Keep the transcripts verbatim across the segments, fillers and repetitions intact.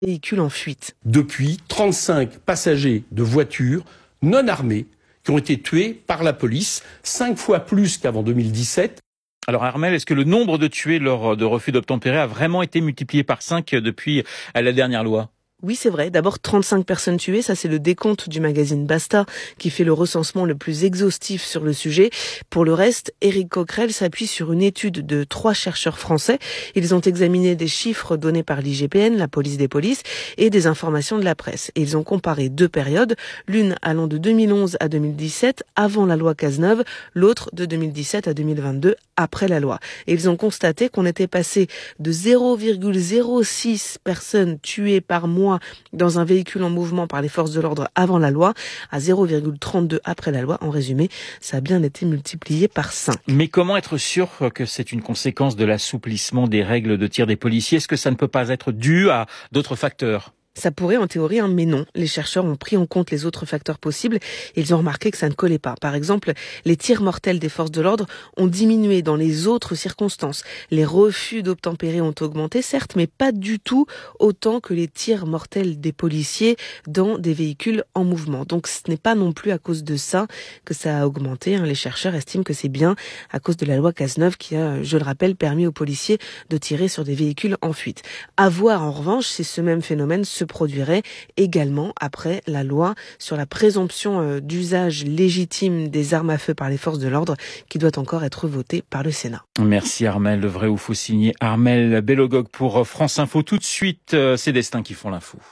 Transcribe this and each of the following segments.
véhicules en fuite. Depuis, trente-cinq passagers de voitures non armés qui ont été tués par la police, cinq fois plus qu'avant deux mille dix-sept. Alors Armel, est-ce que le nombre de tués lors de refus d'obtempérer a vraiment été multiplié par cinq depuis la dernière loi ? Oui, c'est vrai. D'abord, trente-cinq personnes tuées. Ça, c'est le décompte du magazine Basta qui fait le recensement le plus exhaustif sur le sujet. Pour le reste, Éric Coquerel s'appuie sur une étude de trois chercheurs français. Ils ont examiné des chiffres donnés par l'I G P N, la police des polices, et des informations de la presse. Et ils ont comparé deux périodes, l'une allant de deux mille onze à deux mille dix-sept, avant la loi Cazeneuve, l'autre de deux mille dix-sept à deux mille vingt-deux, après la loi. Et ils ont constaté qu'on était passé de zéro virgule zéro six personnes tuées par mois dans un véhicule en mouvement par les forces de l'ordre avant la loi à zéro virgule trente-deux après la loi. En résumé, ça a bien été multiplié par cinq. Mais comment être sûr que c'est une conséquence de l'assouplissement des règles de tir des policiers ? Est-ce que ça ne peut pas être dû à d'autres facteurs ? Ça pourrait en théorie, hein, mais non. Les chercheurs ont pris en compte les autres facteurs possibles et ils ont remarqué que ça ne collait pas. Par exemple, les tirs mortels des forces de l'ordre ont diminué dans les autres circonstances. Les refus d'obtempérer ont augmenté, certes, mais pas du tout autant que les tirs mortels des policiers dans des véhicules en mouvement. Donc ce n'est pas non plus à cause de ça que ça a augmenté. Hein. Les chercheurs estiment que c'est bien à cause de la loi Cazeneuve qui a, je le rappelle, permis aux policiers de tirer sur des véhicules en fuite. À voir en revanche si ce même phénomène se produirait également après la loi sur la présomption d'usage légitime des armes à feu par les forces de l'ordre qui doit encore être votée par le Sénat. Merci Armel, le vrai ou faux signé Armel Bellogog pour France Info. Tout de suite, c'est Destin qui font l'info.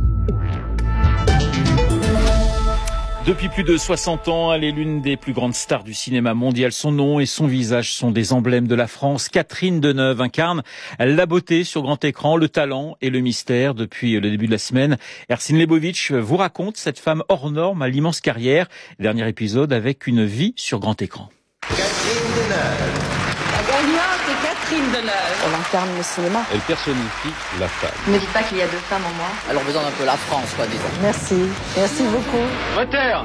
Depuis plus de soixante ans, elle est l'une des plus grandes stars du cinéma mondial. Son nom et son visage sont des emblèmes de la France. Catherine Deneuve incarne la beauté sur grand écran, le talent et le mystère. Depuis le début de la semaine, Ersin Lebovic vous raconte cette femme hors norme à l'immense carrière. Dernier épisode avec une vie sur grand écran. Catherine Deneuve. La gagnante est Catherine Deneuve. Elle incarne le cinéma. Elle personnifie la femme. Ne me dites pas qu'il y a deux femmes en moi. Alors besoin un peu la France, quoi, disons. Merci. Merci beaucoup. Moteur.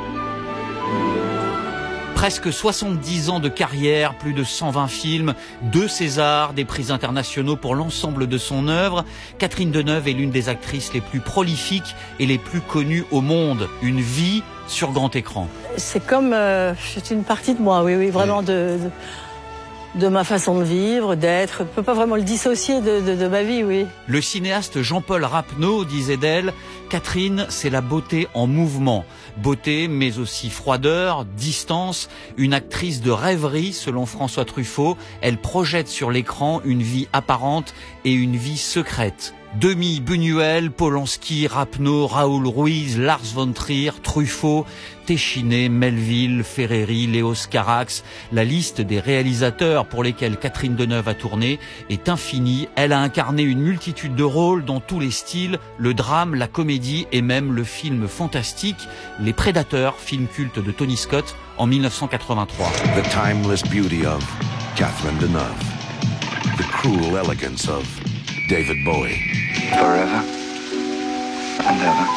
Presque soixante-dix ans de carrière, plus de cent vingt films, deux Césars, des prix internationaux pour l'ensemble de son œuvre. Catherine Deneuve est l'une des actrices les plus prolifiques et les plus connues au monde. Une vie sur grand écran. C'est comme euh, c'est une partie de moi, oui, oui, vraiment de, de, de ma façon de vivre, d'être. Je ne peux pas vraiment le dissocier de, de, de ma vie, oui. Le cinéaste Jean-Paul Rapneau disait d'elle, Catherine, c'est la beauté en mouvement. Beauté, mais aussi froideur, distance, une actrice de rêverie, selon François Truffaut. Elle projette sur l'écran une vie apparente et une vie secrète. Demi, Buñuel, Polanski, Rapneau, Raoul Ruiz, Lars von Trier, Truffaut, Téchiné, Melville, Ferreri, Léos Carax. La liste des réalisateurs pour lesquels Catherine Deneuve a tourné est infinie. Elle a incarné une multitude de rôles dans tous les styles, le drame, la comédie et même le film fantastique, Les Prédateurs, film culte de Tony Scott en mille neuf cent quatre-vingt-trois. The timeless beauty of Catherine Deneuve. The cruel elegance of David Bowie. Forever and ever.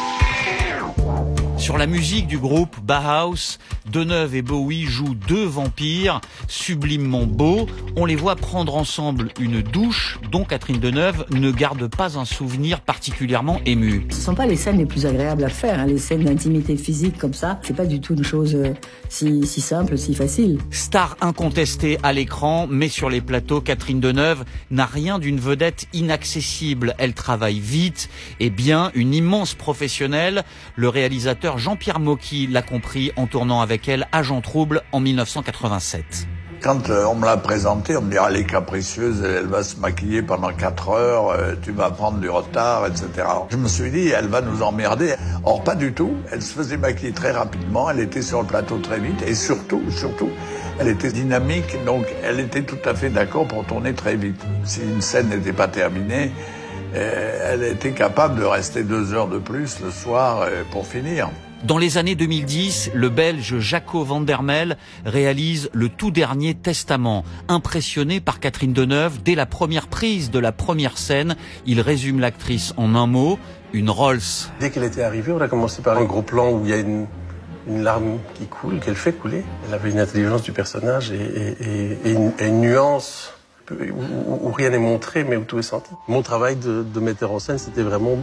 Sur la musique du groupe Bauhaus, Deneuve et Bowie jouent deux vampires sublimement beaux. On les voit prendre ensemble une douche dont Catherine Deneuve ne garde pas un souvenir particulièrement ému. Ce ne sont pas les scènes les plus agréables à faire, hein. Les scènes d'intimité physique comme ça, c'est pas du tout une chose euh, si, si simple, si facile. Star incontestée à l'écran, mais sur les plateaux, Catherine Deneuve n'a rien d'une vedette inaccessible. Elle travaille vite et bien, une immense professionnelle. Le réalisateur Jean-Pierre Mocky l'a compris en tournant avec elle Agent Trouble en mille neuf cent quatre-vingt-sept. Quand euh, on me l'a présentée, on me dit « Elle est capricieuse, elle va se maquiller pendant quatre heures, euh, tu vas prendre du retard, et cetera » Je me suis dit « Elle va nous emmerder ». Or, pas du tout. Elle se faisait maquiller très rapidement, elle était sur le plateau très vite et surtout, surtout, elle était dynamique, donc elle était tout à fait d'accord pour tourner très vite. Si une scène n'était pas terminée, euh, elle était capable de rester deux heures de plus le soir euh, pour finir. Dans les années deux mille dix, le Belge Jaco van der Mel réalise Le tout dernier testament. Impressionné par Catherine Deneuve, dès la première prise de la première scène, il résume l'actrice en un mot, une Rolls. Dès qu'elle était arrivée, on a commencé par un gros plan où il y a une, une larme qui coule, qu'elle fait couler. Elle avait une intelligence du personnage et, et, et, et, une, et une nuance où, où rien n'est montré, mais où tout est senti. Mon travail de, de metteur en scène, c'était vraiment